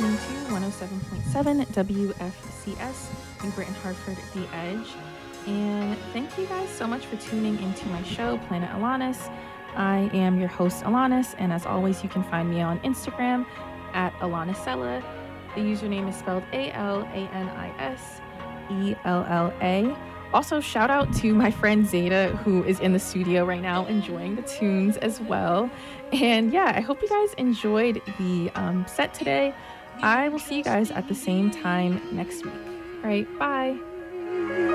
listening to 107.7 WFCS in Britain, Hartford, The Edge. And thank you guys so much for tuning into my show, Planet Alanis. I am your host, Alanis, and as always, you can find me on Instagram at Alanisella. The username is spelled ALANISELLA. Also, shout out to my friend Zeta, who is in the studio right now enjoying the tunes as well. And yeah, I hope you guys enjoyed the set today. I will see you guys at the same time next week. All right, bye.